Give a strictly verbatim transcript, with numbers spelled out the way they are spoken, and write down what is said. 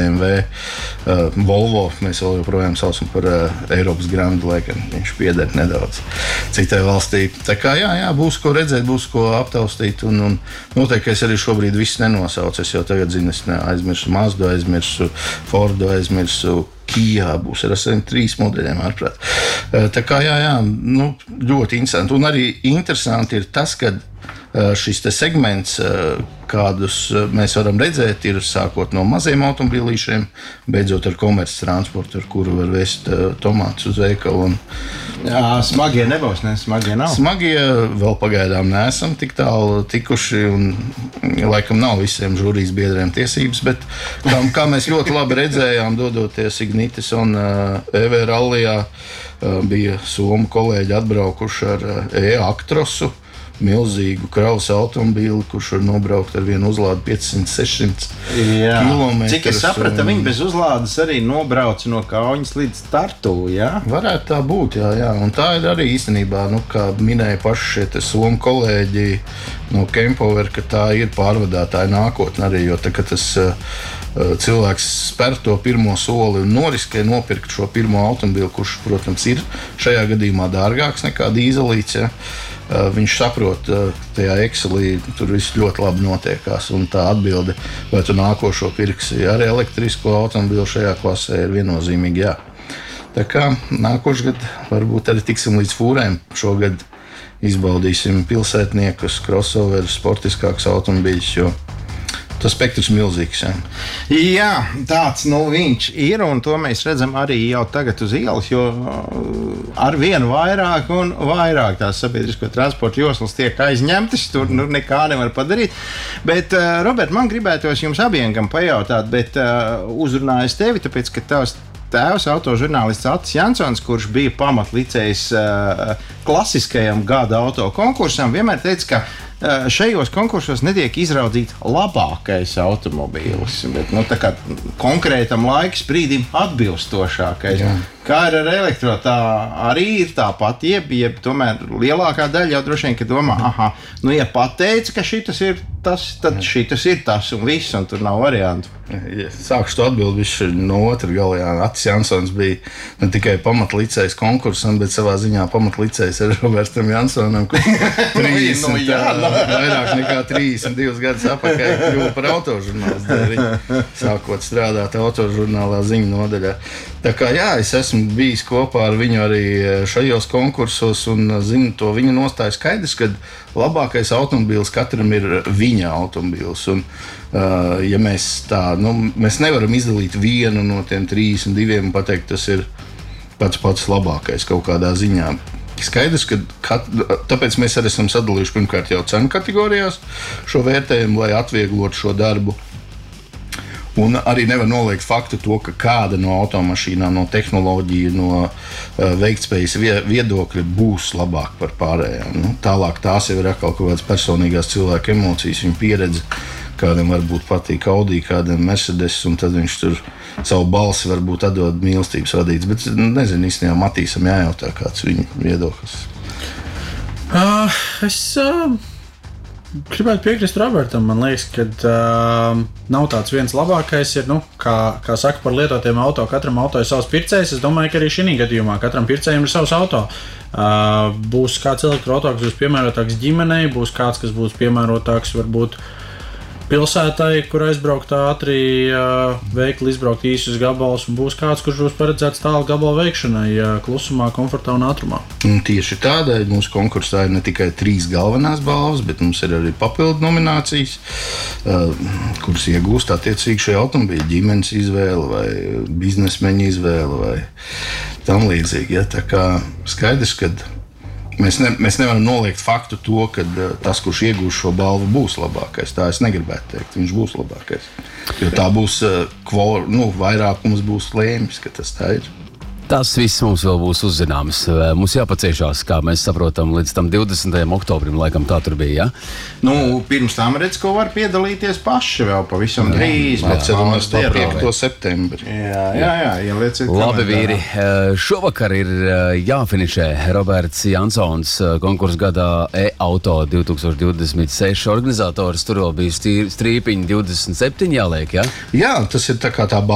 B M W, uh, Volvo, mēs vēl joprojām saucam par uh, Eiropas Grandu, laikam viņš pieder nedaudz citai valstī. Tā kā jā, jā, būs ko redzēt, būs ko aptaustīt, un, un noteikti es arī šobrīd viss nenosaucu. Es jau tagad zinu, es aizmirsu Mazdu, aizmirsu Fordu, aizmirsu Kia, būs ar S M trīs modeļiem, ārprāt. Tā kā jā, jā, nu, ļoti interesanti. Un arī interesanti ir tas, ka šis te segments, kādus mēs varam redzēt, ir sākot no maziem automobīlīšiem, beidzot ar komerces transportu, ar kuru var vest tomātus uz veikalu. Un, jā, smagie nebūs, ne? Smagie nav. Smagie vēl pagaidām neesam tik tālu tikuši, un laikam nav visiem žūrijas biedriem tiesības, bet kā, kā mēs ļoti labi redzējām, dodoties Ignitis un E V rallijā, bija somu kolēģi atbraukuši ar E-Actrosu, milzīgu kravas automobīli, kurš var nobraukt ar vienu uzlādi piecsimt sešsimt kilometrus. Cik es sapratu, un... viņi bez uzlādes arī nobrauc no Kauņas līdz Tartu, jā? Varētu tā būt, jā, jā. Un tā ir arī īstenībā, nu, kā minēja paši šie te somu kolēģi no Kempover, ka tā ir pārvadātāja nākotne arī, jo tā, ka tas uh, cilvēks spēr to pirmo soli un noriskē nopirkt šo pirmo automobīlu, kurš, protams, ir šajā gadījumā dārgāks nekā dīzelīts, ja. Viņš saprot, tajā Excelī tur viss ļoti labi notiekās, un tā atbilde, vai tu nākošo pirksi ar elektrisko automobīlu šajā klasē, ir viennozīmīgi jā. Tā kā nākošgad varbūt arī tiksim līdz fūrēm. Šogad izbaudīsim pilsētniekus, crossoverus, sportiskākus automobīļus, jo tas spektrs milzīgs. Jā. jā, tāds nu viņš ir, un to mēs redzam arī jau tagad uz ielas, jo ar vienu vairāk un vairāk tās sabiedrisko transporta joslas tiek aizņemtas, tur nu, nekā nevar padarīt. Bet, uh, Robert, man gribētos jums abiem gan pajautāt, bet uh, uzrunājis tevi, tāpēc, ka tavs tēvs, autožurnālists Atis Jansons, kurš bija pamatlicējs uh, klasiskajam gada auto konkursam, vienmēr teica, ka uh, šajos konkursos netiek izraudzīts labākais automobīlis, bet nu, tā kā konkrētam laika sprīdim atbilstošākais. Jā. Kā ir ar elektro, tā arī ir tāpat, jeb, jeb tomēr lielākā daļa jau droši vien, ka domā, aha, nu, ja pateica, ka šitas ir tas, tad šitas ir tas un viss, un tur nav variantu. Ja sākšu to atbildi visu no otra galā. Atis Jansons bija ne tikai pamatlicējs konkursam, bet savā ziņā pamatlicējs ar Robertam Jansonam, kurš trīsdesmit, nu, jā, no. vairāk nekā trīsdesmit divus gadus apakaļ kļuva par autožurnālistu, sākot strādāt autožurnālā ziņu nodaļā. Tā kā jā, es esmu bijis kopā ar viņu arī šajos konkursos un zinu to viņa nostāju. Skaidrs, ka labākais automobīls katram ir viņa automobīls. Un, uh, ja mēs tā, nu, mēs nevaram izdalīt vienu no tiem trīsdesmit diviem un pateikt, tas ir pats pats labākais kaut kādā ziņā. Skaidrs, ka kat, tāpēc mēs arī esam sadalījuši pirmkārt jau cenu kategorijās šo vērtējumu, lai atvieglotu šo darbu. Un arī nevar noliegt faktu to, ka kāda no automašīnām, no tehnoloģija, no uh, veiktspējas viedokļa būs labāk par pārējām. Nu, tālāk tās jau ir atkal kaut kādas personīgās cilvēka emocijas, viņa pieredze. Kādam varbūt patīk Audi, kādam Mercedes, un tad viņš tur savu balsi varbūt atdod mīlestības vadīts. Bet nezinu, īstenībā Matīsam jājautā, kāds viņa viedoklis. Uh, es... Uh... Gribētu piekrist Robertam. Man liekas, ka uh, nav tāds viens labākais. Ir, nu, kā, kā saka par lietotiem auto, katram auto ir savs pircējs. Es domāju, ka arī šī gadījumā katram pircējam ir savs auto. Uh, būs kāds elektroauto, kas būs piemērotāks ģimenei, būs kāds, kas būs piemērotāks varbūt pilsētai, kur aizbraukt ātri, uh, veikli izbraukt īsus gabalus, un būs kāds, kurš būs paredzēts tālu gabalu veikšanai, uh, klusumā, komfortā un ātrumā. Un tieši tādēļ mūsu konkursā ir ne tikai trīs galvenās balvas, bet mums ir arī papildu nominācijas, uh, kuras iegūst attiecīgi šie automobīļi, ģimenes izvēle vai biznesmeņa izvēle vai tam līdzīgi. Ja? Tā kā skaidrs, ka Mēs, ne, mēs nevaram noliegt faktu to, ka tas, kurš iegūs šo balvu, būs labākais. Tā es negribētu teikt, viņš būs labākais. Jo tā būs, kvor, nu, vairākums būs lēmis, ka tas tā ir. Tas viss mums vēl būs uzzināms. Mums jāpaciešās, kā mēs saprotam, līdz tam divdesmitajam oktobrim, laikam tā tur bija, ja? Nu, pirms tam redz, ko var piedalīties paši vēl pavisam drīz. Atceramies to piekto septembri. Jā, jā, jā, ielieciet Labi, vīri. Šovakar ir jāfinišē Roberts Jansons konkursu gadā e-auto divtūkstoš divdesmit seši organizators. Tur vēl bija strīpiņi divdesmit septiņi jāliek, ja? Jā, tas ir tā kā tā